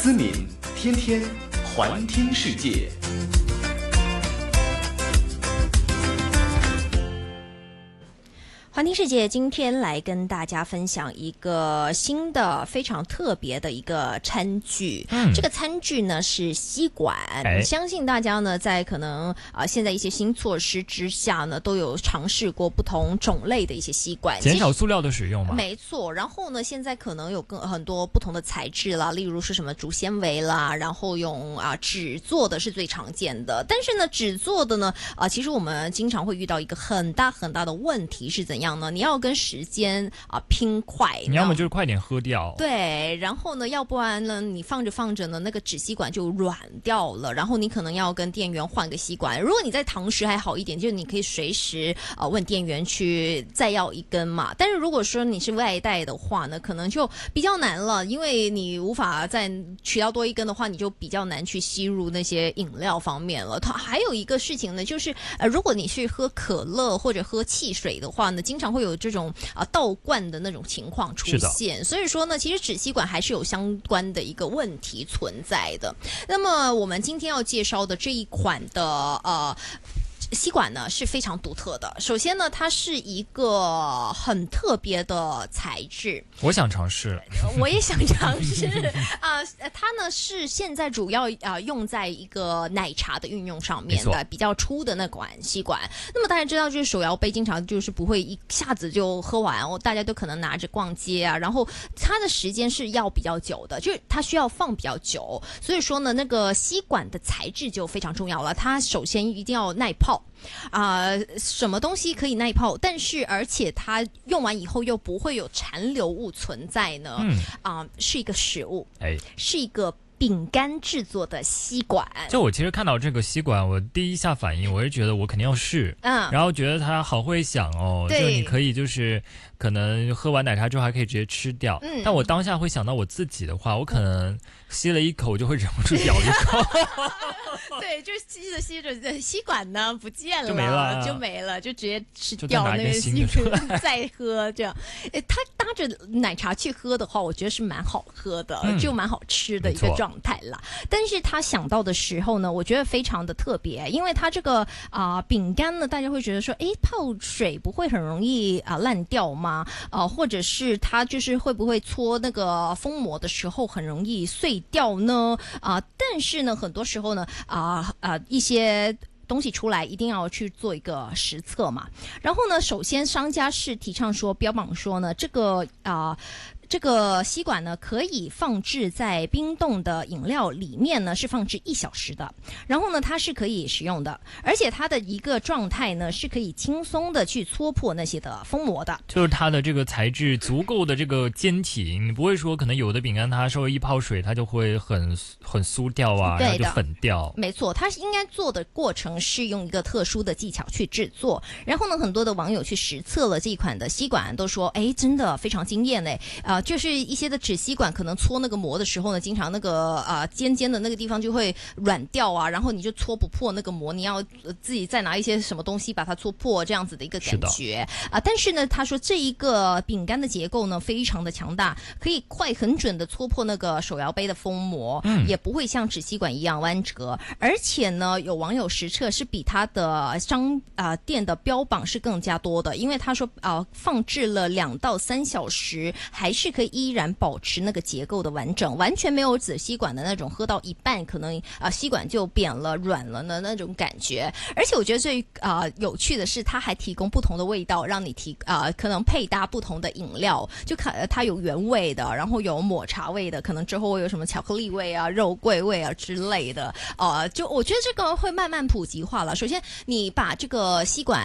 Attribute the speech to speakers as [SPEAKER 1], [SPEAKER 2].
[SPEAKER 1] 思敏天天环听世界。
[SPEAKER 2] 环听世界今天来跟大家分享一个新的非常特别的一个餐具。这个餐具呢是吸管，相信大家呢在可能现在一些新措施之下呢，都有尝试过不同种类的一些吸管，
[SPEAKER 3] 减少塑料的使用嘛。
[SPEAKER 2] 没错，然后呢现在可能有很多不同的材质啦，例如是什么竹纤维啦，然后用纸做的是最常见的。但是呢纸做的呢其实我们经常会遇到一个很大很大的问题是怎样呢？你要跟时间拼快，
[SPEAKER 3] 你要么就是快点喝掉，
[SPEAKER 2] 对，然后呢要不然呢你放着放着呢那个纸吸管就软掉了，然后你可能要跟店员换个吸管。如果你在堂食还好一点，就是你可以随时问店员去再要一根嘛。但是如果说你是外带的话呢，可能就比较难了，因为你无法再取到多一根的话，你就比较难去吸入那些饮料方面了。它还有一个事情呢，就是如果你是喝可乐或者喝汽水的话呢，经常会有这种倒灌的那种情况出现，所以说呢，其实纸吸管还是有相关的一个问题存在的。那么我们今天要介绍的这一款的吸管呢是非常独特的。首先呢，它是一个很特别的材质，
[SPEAKER 3] 我想尝试，
[SPEAKER 2] 我也想尝试它呢是现在主要用在一个奶茶的运用上面的比较粗的那款吸管。那么大家知道，就是手摇杯经常就是不会一下子就喝完哦，大家都可能拿着逛街啊，然后它的时间是要比较久的，就是它需要放比较久，所以说呢，那个吸管的材质就非常重要了。它首先一定要耐泡。什么东西可以耐泡，但是而且它用完以后又不会有残留物存在呢？是一个食物，是一个饼干制作的吸管。
[SPEAKER 3] 就我其实看到这个吸管，我第一下反应我是觉得我肯定要试，然后觉得它好会想哦，就你可以就是可能喝完奶茶之后还可以直接吃掉，但我当下会想到我自己的话，我可能吸了一口就会忍不住咬一口。
[SPEAKER 2] 对，就吸着吸管呢不见了，就没了，就直接吃掉那个吸管再喝这样。它搭着奶茶去喝的话，我觉得是蛮好喝的，就蛮好吃的一个状态啦。但是他想到的时候呢，我觉得非常的特别，因为它这个饼干呢，大家会觉得说，泡水不会很容易烂掉吗？或者是它就是会不会搓那个封膜的时候很容易碎掉呢？但是呢，很多时候呢，一些东西出来一定要去做一个实测嘛。然后呢，首先商家是提倡说，标榜说呢，这个吸管呢，可以放置在冰冻的饮料里面呢，是放置1小时的。然后呢，它是可以使用的，而且它的一个状态呢，是可以轻松的去戳破那些的封膜的。
[SPEAKER 3] 就是它的这个材质足够的这个坚挺，你不会说可能有的饼干它稍微一泡水，它就会很酥掉啊，然后就粉掉。
[SPEAKER 2] 没错，它应该做的过程是用一个特殊的技巧去制作。然后呢，很多的网友去实测了这一款的吸管，都说，真的非常惊艳嘞。就是一些的纸吸管可能搓那个膜的时候呢，经常那个尖尖的那个地方就会软掉啊，然后你就搓不破那个膜，你要自己再拿一些什么东西把它搓破，这样子的一个感觉但是呢，他说这一个饼干的结构呢非常的强大，可以很准的搓破那个手摇杯的封膜，也不会像纸吸管一样弯折，而且呢，有网友实测是比它的店的标榜是更加多的，因为他说放置了2到3小时，还是可以依然保持那个结构的完整，完全没有纸吸管的那种喝到一半可能吸管就扁了软了的那种感觉。而且我觉得最有趣的是，它还提供不同的味道，让你可能配搭不同的饮料，就它有原味的，然后有抹茶味的，可能之后会有什么巧克力味啊、肉桂味啊之类的。就我觉得这个会慢慢普及化了。首先，你把这个吸管